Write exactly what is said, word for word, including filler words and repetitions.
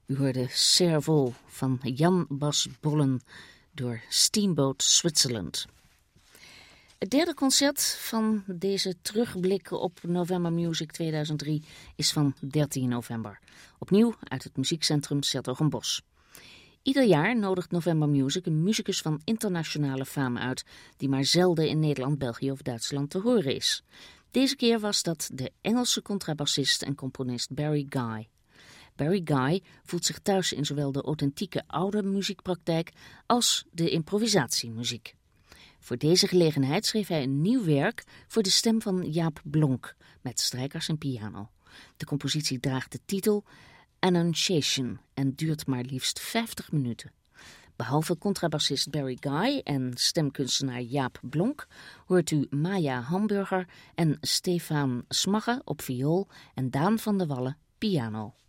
U hoorde Servo van Jan Bas Bollen door Steamboat Switzerland. Het derde concert van deze terugblik op November Music tweeduizend drie is van dertien november. Opnieuw uit het muziekcentrum 's-Hertogenbosch. Ieder jaar nodigt November Music een muzikus van internationale faam uit, die maar zelden in Nederland, België of Duitsland te horen is. Deze keer was dat de Engelse contrabassist en componist Barry Guy. Barry Guy voelt zich thuis in zowel de authentieke oude muziekpraktijk als de improvisatiemuziek. Voor deze gelegenheid schreef hij een nieuw werk voor de stem van Jaap Blonk met strijkers en piano. De compositie draagt de titel Annunciation en duurt maar liefst vijftig minuten. Behalve contrabassist Barry Guy en stemkunstenaar Jaap Blonk hoort u Maya Hamburger en Stefan Smagge op viool en Daan van der Wallen piano.